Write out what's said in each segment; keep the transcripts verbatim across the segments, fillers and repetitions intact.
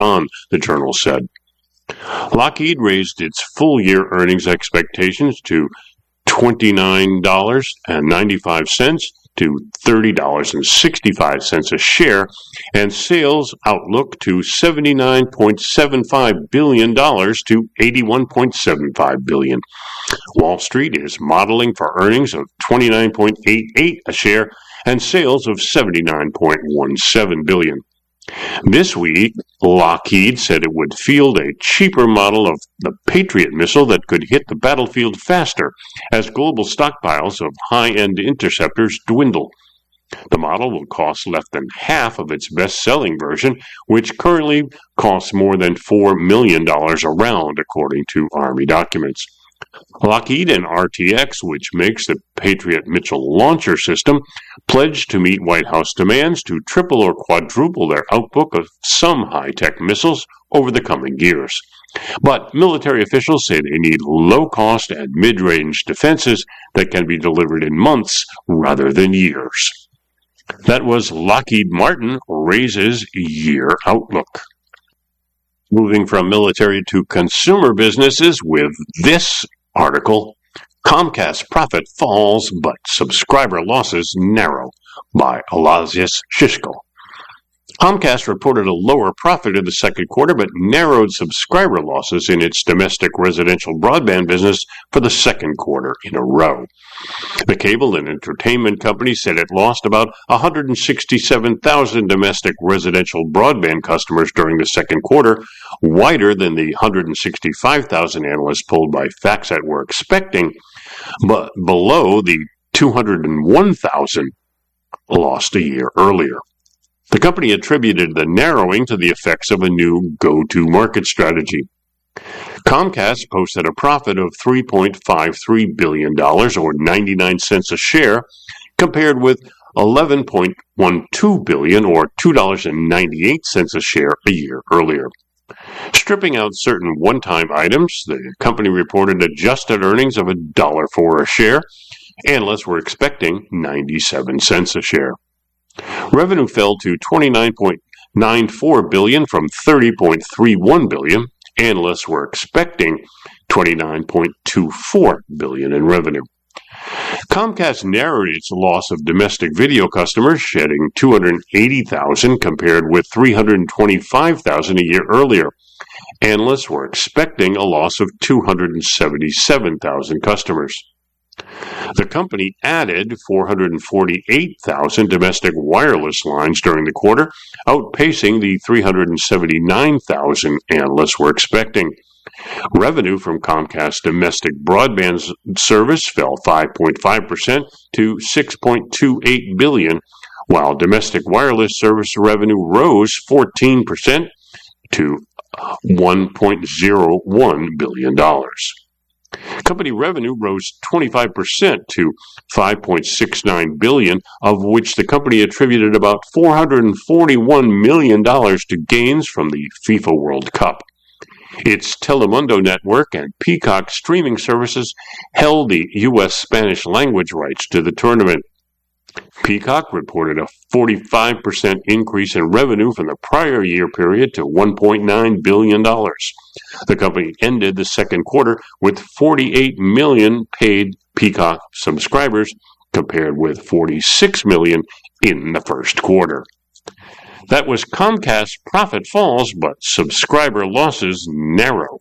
on, the journal said. Lockheed raised its full-year earnings expectations to twenty-nine dollars and ninety-five cents to thirty dollars and sixty-five cents a share, and sales outlook to seventy-nine point seven five billion dollars to eighty-one point seven five billion dollars. Wall Street is modeling for earnings of twenty-nine point eight eight a share and sales of seventy-nine point one seven billion dollars. This week, Lockheed said it would field a cheaper model of the Patriot missile that could hit the battlefield faster as global stockpiles of high-end interceptors dwindle. The model will cost less than half of its best-selling version, which currently costs more than four million dollars a round, according to Army documents. Lockheed and R T X, which makes the Patriot missile launcher system, pledged to meet White House demands to triple or quadruple their output of some high-tech missiles over the coming years. But military officials say they need low-cost and mid-range defenses that can be delivered in months rather than years. That was Lockheed Martin raises year outlook. Moving from military to consumer businesses with this article, Comcast profit falls but subscriber losses narrow, by Aloysius Shishko. Comcast reported a lower profit in the second quarter but narrowed subscriber losses in its domestic residential broadband business for the second quarter in a row. The cable and entertainment company said it lost about one hundred sixty-seven thousand domestic residential broadband customers during the second quarter, wider than the one hundred sixty-five thousand analysts polled by FactSet were expecting, but below the two hundred one thousand lost a year earlier. The company attributed the narrowing to the effects of a new go-to-market strategy. Comcast posted a profit of three point five three billion dollars, or ninety-nine cents a share, compared with eleven point one two billion dollars, or two dollars and ninety-eight cents a share a year earlier. Stripping out certain one-time items, the company reported adjusted earnings of one dollar and four cents a share. Analysts were expecting ninety-seven cents a share. Revenue fell to twenty-nine point nine four billion dollars from thirty point three one billion dollars. Analysts were expecting twenty-nine point two four billion dollars in revenue. Comcast narrowed its loss of domestic video customers, shedding two hundred eighty thousand compared with three hundred twenty-five thousand a year earlier. Analysts were expecting a loss of two hundred seventy-seven thousand customers. The company added four hundred forty-eight thousand domestic wireless lines during the quarter, outpacing the three hundred seventy-nine thousand analysts were expecting. Revenue from Comcast domestic broadband service fell five point five percent to six point two eight billion dollars, while domestic wireless service revenue rose fourteen percent to one point zero one billion dollars. Company revenue rose twenty-five percent to five point six nine billion dollars, of which the company attributed about four hundred forty-one million dollars to gains from the FIFA World Cup. Its Telemundo network and Peacock streaming services held the U S Spanish language rights to the tournament. Peacock reported a forty-five percent increase in revenue from the prior year period to one point nine billion dollars. The company ended the second quarter with forty-eight million paid Peacock subscribers, compared with forty-six million in the first quarter. That was Comcast profit falls, but subscriber losses narrow.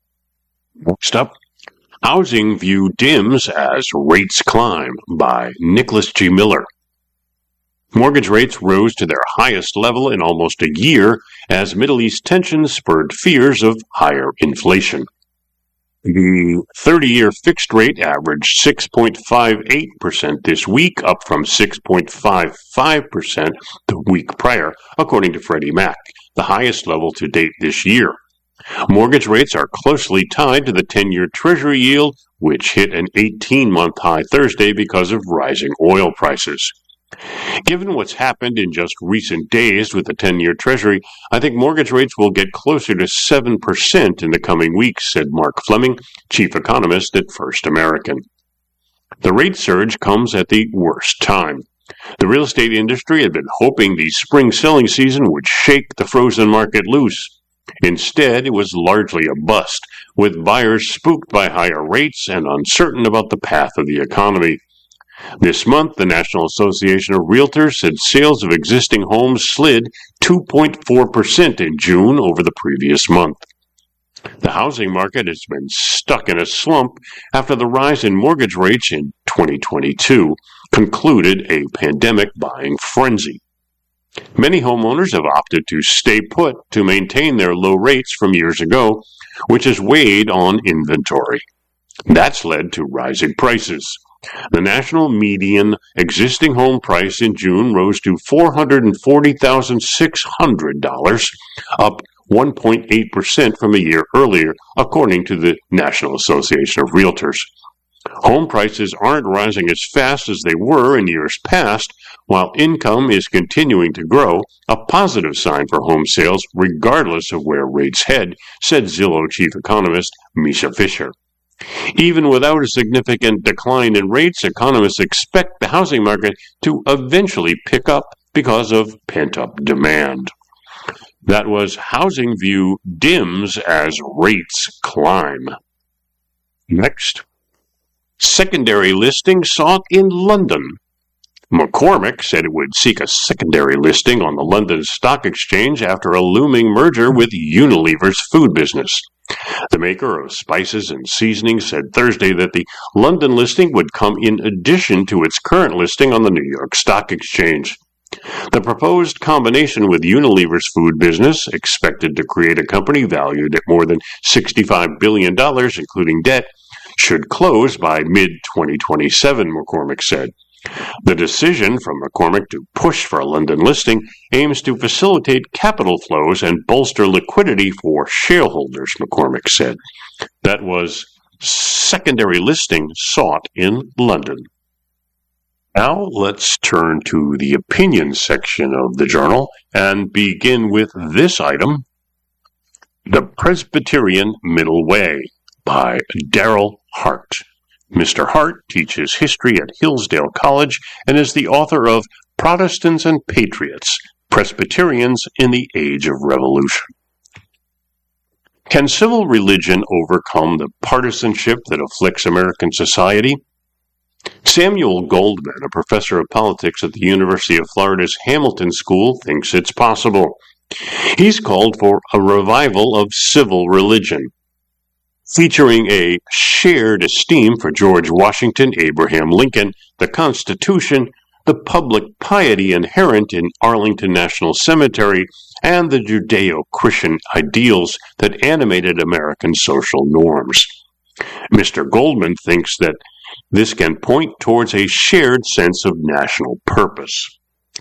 Next up, Housing View dims as rates climb, by Nicholas G. Miller. Mortgage rates rose to their highest level in almost a year as Middle East tensions spurred fears of higher inflation. The thirty-year fixed rate averaged six point five eight percent this week, up from six point five five percent the week prior, according to Freddie Mac, the highest level to date this year. Mortgage rates are closely tied to the ten-year Treasury yield, which hit an eighteen-month high Thursday because of rising oil prices. Given what's happened in just recent days with the ten-year Treasury, I think mortgage rates will get closer to seven percent in the coming weeks, said Mark Fleming, chief economist at First American. The rate surge comes at the worst time. The real estate industry had been hoping the spring selling season would shake the frozen market loose. Instead, it was largely a bust, with buyers spooked by higher rates and uncertain about the path of the economy. This month, the National Association of Realtors said sales of existing homes slid two point four percent in June over the previous month. The housing market has been stuck in a slump after the rise in mortgage rates in twenty twenty-two concluded a pandemic buying frenzy. Many homeowners have opted to stay put to maintain their low rates from years ago, which has weighed on inventory. That's led to rising prices. The national median existing home price in June rose to four hundred forty thousand six hundred dollars, up one point eight percent from a year earlier, according to the National Association of Realtors. Home prices aren't rising as fast as they were in years past, while income is continuing to grow, a positive sign for home sales regardless of where rates head, said Zillow chief economist Misha Fisher. Even without a significant decline in rates, economists expect the housing market to eventually pick up because of pent-up demand. That was Housing View dims as rates climb. Next, secondary listing sought in London. McCormick said it would seek a secondary listing on the London Stock Exchange after a looming merger with Unilever's food business. The maker of spices and seasonings said Thursday that the London listing would come in addition to its current listing on the New York Stock Exchange. The proposed combination with Unilever's food business, expected to create a company valued at more than sixty-five billion dollars, including debt, should close by mid twenty twenty-seven, McCormick said. The decision from McCormick to push for a London listing aims to facilitate capital flows and bolster liquidity for shareholders, McCormick said. That was secondary listing sought in London. Now let's turn to the opinion section of the journal and begin with this item, The Presbyterian Middle Way by Darrell Hart. Mister Hart teaches history at Hillsdale College and is the author of Protestants and Patriots, Presbyterians in the Age of Revolution. Can civil religion overcome the partisanship that afflicts American society? Samuel Goldman, a professor of politics at the University of Florida's Hamilton School, thinks it's possible. He's called for a revival of civil religion, featuring a shared esteem for George Washington, Abraham Lincoln, the Constitution, the public piety inherent in Arlington National Cemetery, and the Judeo-Christian ideals that animated American social norms. Mister Goldman thinks that this can point towards a shared sense of national purpose.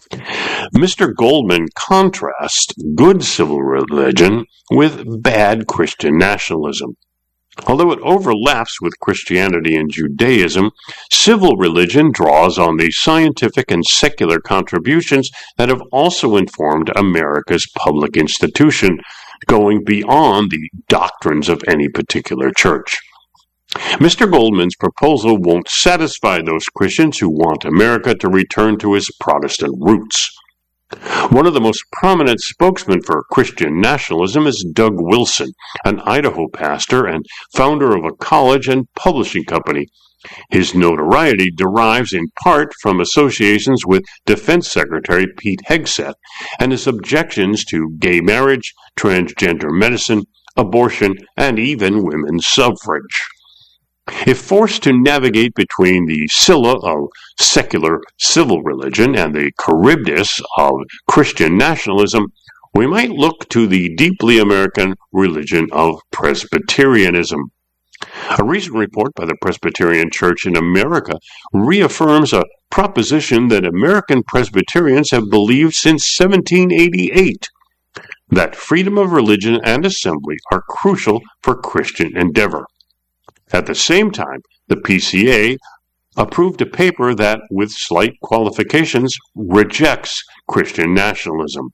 Mister Goldman contrasts good civil religion with bad Christian nationalism. Although it overlaps with Christianity and Judaism, civil religion draws on the scientific and secular contributions that have also informed America's public institution, going beyond the doctrines of any particular church. Mister Goldman's proposal won't satisfy those Christians who want America to return to its Protestant roots. One of the most prominent spokesmen for Christian nationalism is Doug Wilson, an Idaho pastor and founder of a college and publishing company. His notoriety derives in part from associations with Defense Secretary Pete Hegseth and his objections to gay marriage, transgender medicine, abortion, and even women's suffrage. If forced to navigate between the Scylla of secular civil religion and the Charybdis of Christian nationalism, we might look to the deeply American religion of Presbyterianism. A recent report by the Presbyterian Church in America reaffirms a proposition that American Presbyterians have believed since seventeen eighty-eight, that freedom of religion and assembly are crucial for Christian endeavor. At the same time, the P C A approved a paper that, with slight qualifications, rejects Christian nationalism.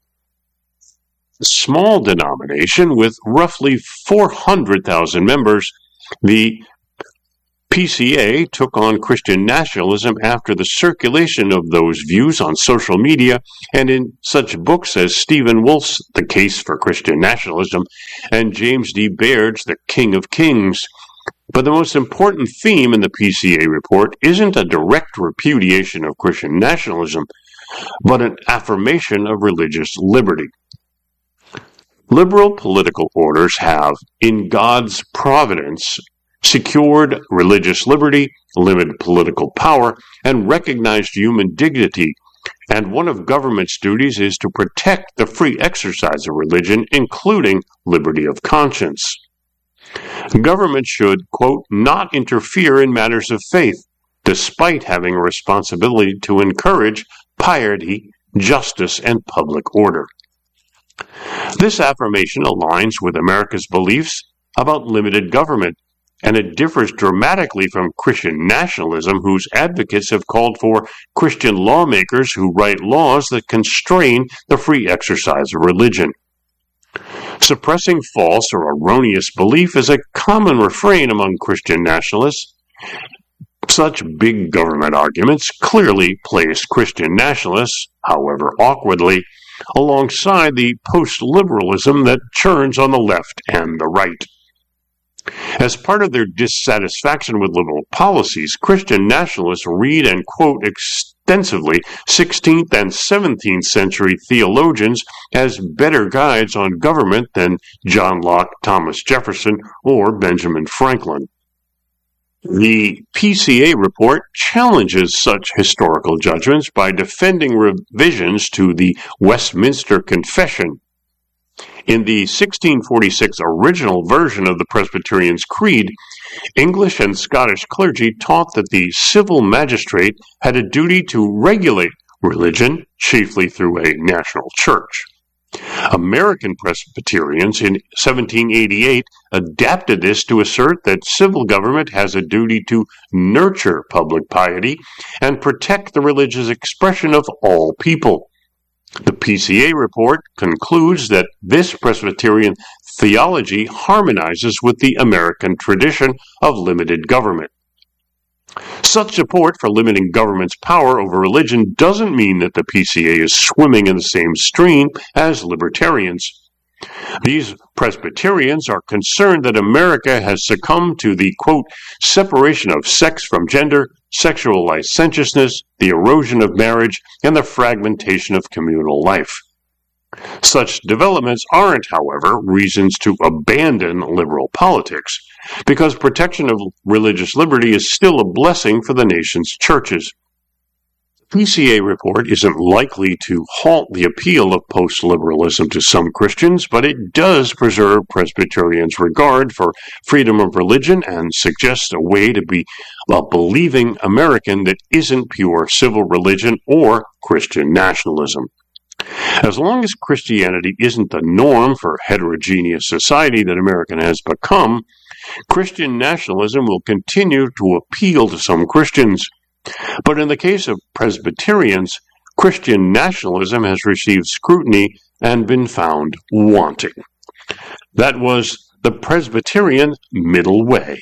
A small denomination with roughly four hundred thousand members, the P P C A took on Christian nationalism after the circulation of those views on social media and in such books as Stephen Wolfe's The Case for Christian Nationalism and James D. Baird's The King of Kings. But the most important theme in the P C A report isn't a direct repudiation of Christian nationalism, but an affirmation of religious liberty. Liberal political orders have, in God's providence, secured religious liberty, limited political power, and recognized human dignity, and one of government's duties is to protect the free exercise of religion, including liberty of conscience. Government should, quote, not interfere in matters of faith, despite having a responsibility to encourage piety, justice, and public order. This affirmation aligns with America's beliefs about limited government, and it differs dramatically from Christian nationalism, whose advocates have called for Christian lawmakers who write laws that constrain the free exercise of religion. Suppressing false or erroneous belief is a common refrain among Christian nationalists. Such big government arguments clearly place Christian nationalists, however awkwardly, alongside the post-liberalism that churns on the left and the right. As part of their dissatisfaction with liberal policies, Christian nationalists read and quote extensively sixteenth and seventeenth century theologians as better guides on government than John Locke, Thomas Jefferson, or Benjamin Franklin. The P C A report challenges such historical judgments by defending revisions to the Westminster Confession. In the sixteen forty-six original version of the Presbyterian's Creed, English and Scottish clergy taught that the civil magistrate had a duty to regulate religion, chiefly through a national church. American Presbyterians in seventeen eighty-eight adapted this to assert that civil government has a duty to nurture public piety and protect the religious expression of all people. The P C A report concludes that this Presbyterian theology harmonizes with the American tradition of limited government. Such support for limiting government's power over religion doesn't mean that the P C A is swimming in the same stream as libertarians. These Presbyterians are concerned that America has succumbed to the, quote, separation of sex from gender, sexual licentiousness, the erosion of marriage, and the fragmentation of communal life. Such developments aren't, however, reasons to abandon liberal politics, because protection of religious liberty is still a blessing for the nation's churches. The P C A report isn't likely to halt the appeal of post-liberalism to some Christians, but it does preserve Presbyterians' regard for freedom of religion and suggests a way to be a believing American that isn't pure civil religion or Christian nationalism. As long as Christianity isn't the norm for heterogeneous society that America has become, Christian nationalism will continue to appeal to some Christians. But in the case of Presbyterians, Christian nationalism has received scrutiny and been found wanting. That was the Presbyterian Middle Way.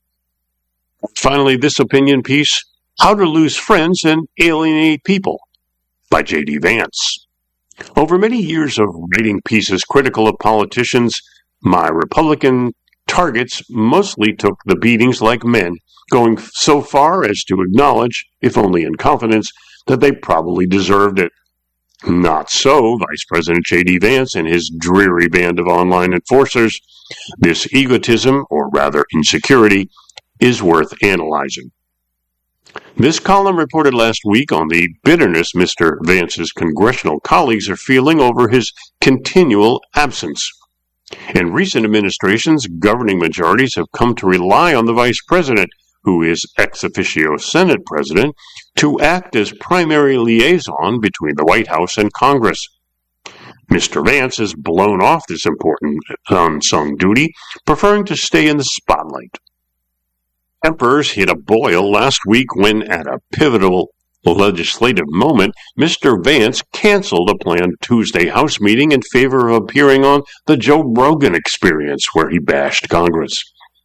Finally, this opinion piece, How to Lose Friends and Alienate People, by J D Vance. Over many years of writing pieces critical of politicians, my Republican targets mostly took the beatings like men, going so far as to acknowledge, if only in confidence, that they probably deserved it. Not so Vice President J D Vance and his dreary band of online enforcers. This egotism, or rather insecurity, is worth analyzing. This column reported last week on the bitterness Mister Vance's congressional colleagues are feeling over his continual absence. In recent administrations, governing majorities have come to rely on the Vice President, who is ex officio Senate President, to act as primary liaison between the White House and Congress. Mister Vance has blown off this important unsung duty, preferring to stay in the spotlight. Tempers hit a boil last week when, at a pivotal legislative moment, Mister Vance canceled a planned Tuesday House meeting in favor of appearing on the Joe Rogan Experience, where he bashed Congress.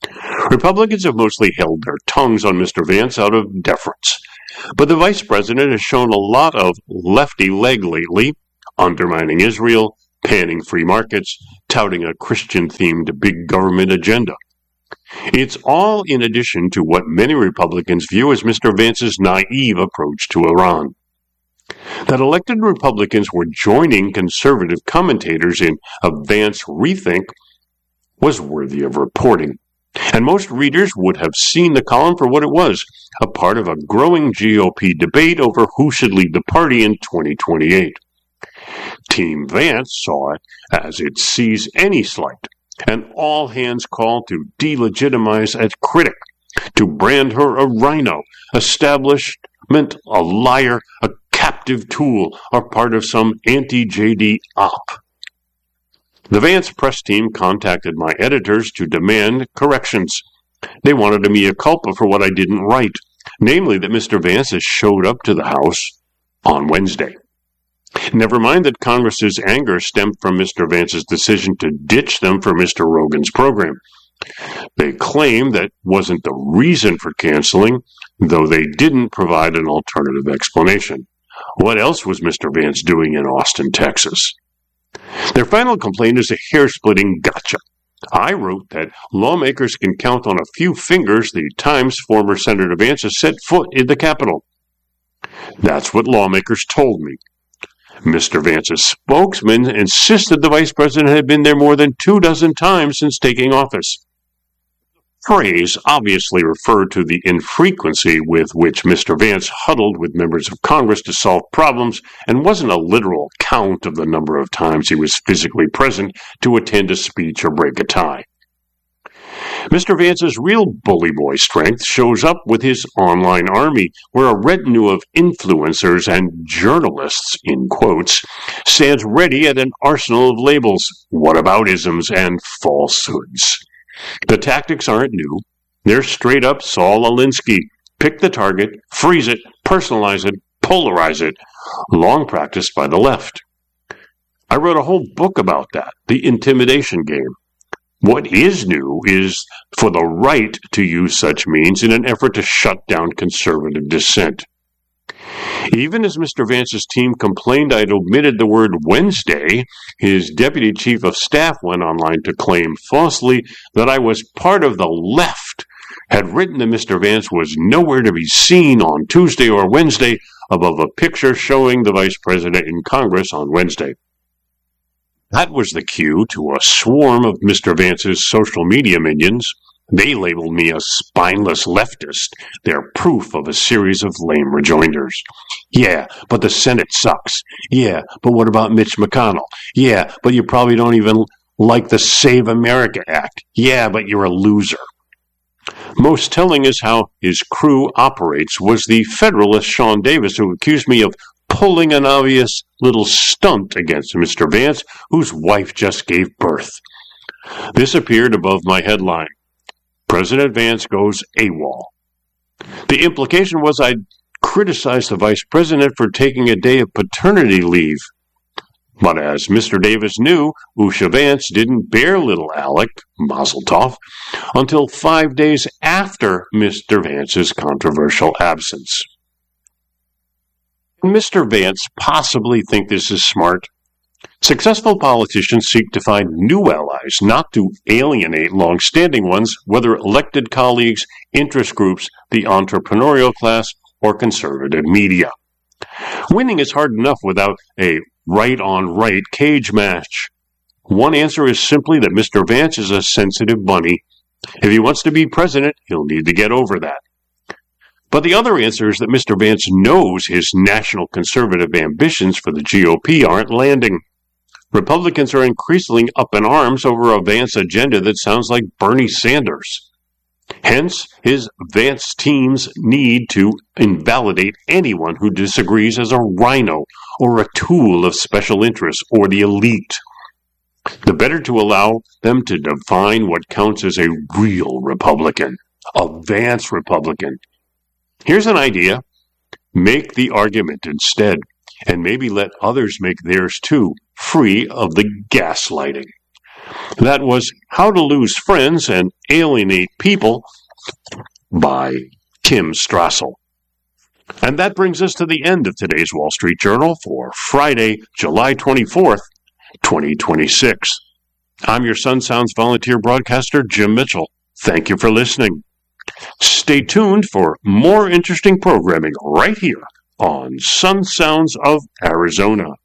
Republicans have mostly held their tongues on Mister Vance out of deference, but the vice president has shown a lot of lefty leg lately, undermining Israel, panning free markets, touting a Christian-themed big government agenda. It's all in addition to what many Republicans view as Mister Vance's naive approach to Iran. That elected Republicans were joining conservative commentators in a Vance rethink was worthy of reporting, and most readers would have seen the column for what it was, a part of a growing G O P debate over who should lead the party in twenty twenty-eight. Team Vance saw it as it sees any slight, an all-hands call to delegitimize a critic, to brand her a rhino, establishment, a liar, a captive tool, or part of some anti-J D op. The Vance press team contacted my editors to demand corrections. They wanted a mea culpa for what I didn't write, namely that Mister Vance has showed up to the House on Wednesday. Never mind that Congress's anger stemmed from Mister Vance's decision to ditch them for Mister Rogan's program. They claim that wasn't the reason for canceling, though they didn't provide an alternative explanation. What else was Mister Vance doing in Austin, Texas? Their final complaint is a hair-splitting gotcha. I wrote that lawmakers can count on a few fingers the times former Senator Vance has set foot in the Capitol. That's what lawmakers told me. Mister Vance's spokesman insisted the vice president had been there more than two dozen times since taking office. The phrase obviously referred to the infrequency with which Mister Vance huddled with members of Congress to solve problems, and wasn't a literal count of the number of times he was physically present to attend a speech or break a tie. Mister Vance's real bully boy strength shows up with his online army, where a retinue of influencers and journalists, in quotes, stands ready at an arsenal of labels, whataboutisms, and falsehoods. The tactics aren't new. They're straight up Saul Alinsky. Pick the target, freeze it, personalize it, polarize it, long practiced by the left. I wrote a whole book about that, the intimidation game. What is new is for the right to use such means in an effort to shut down conservative dissent. Even as Mister Vance's team complained I'd omitted the word Wednesday, his deputy chief of staff went online to claim falsely that I was part of the left, had written that Mister Vance was nowhere to be seen on Tuesday or Wednesday above a picture showing the vice president in Congress on Wednesday. That was the cue to a swarm of Mister Vance's social media minions. They labeled me a spineless leftist, their proof of a series of lame rejoinders. Yeah, but the Senate sucks. Yeah, but what about Mitch McConnell? Yeah, but you probably don't even like the Save America Act. Yeah, but you're a loser. Most telling is how his crew operates was the Federalist Sean Davis, who accused me of pulling an obvious little stunt against Mister Vance, whose wife just gave birth. This appeared above my headline. President Vance goes AWOL. The implication was I'd criticized the vice president for taking a day of paternity leave. But as Mister Davis knew, Usha Vance didn't bear little Alec, Mazel Tov, until five days after Mister Vance's controversial absence. Can Mister Vance possibly think this is smart? Successful politicians seek to find new allies, not to alienate long-standing ones, whether elected colleagues, interest groups, the entrepreneurial class, or conservative media. Winning is hard enough without a right-on-right cage match. One answer is simply that Mister Vance is a sensitive bunny. If he wants to be president, he'll need to get over that. But the other answer is that Mister Vance knows his national conservative ambitions for the G O P aren't landing. Republicans are increasingly up in arms over a Vance agenda that sounds like Bernie Sanders. Hence, his Vance team's need to invalidate anyone who disagrees as a rhino or a tool of special interests or the elite. The better to allow them to define what counts as a real Republican, a Vance Republican. Here's an idea. Make the argument instead, and maybe let others make theirs too, free of the gaslighting. That was How to Lose Friends and Alienate People by Kim Strassel. And that brings us to the end of today's Wall Street Journal for Friday, July twenty-fourth, twenty twenty-six. I'm your Sun Sounds volunteer broadcaster, Jim Mitchell. Thank you for listening. Stay tuned for more interesting programming right here on Sun Sounds of Arizona.